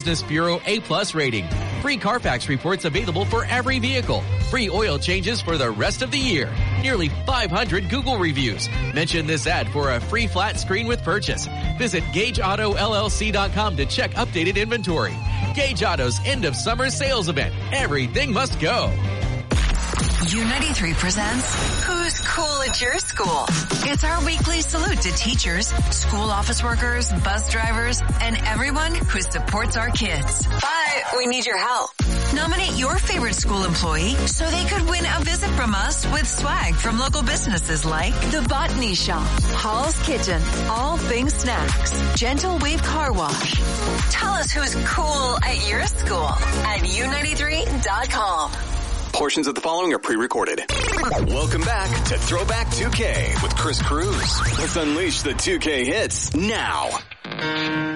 Business Bureau A+ rating. Free Carfax reports available for every vehicle. Free oil changes for the rest of the year. Nearly 500 Google reviews. Mention this ad for a free flat screen with purchase. Visit GageAutoLLC.com to check updated inventory. Gage Auto's end of summer sales event. Everything must go. U93 presents Who's Cool at Your School? It's our weekly salute to teachers, school office workers, bus drivers, and everyone who supports our kids. But we need your help. Nominate your favorite school employee so they could win a visit from us with swag from local businesses like The Botany Shop, Hall's Kitchen, All Things Snacks, Gentle Wave Car Wash. Tell us who's cool at your school at U93.com. Portions of the following are pre-recorded. Welcome back to Throwback 2K with Chris Cruz. Let's unleash the 2K hits now.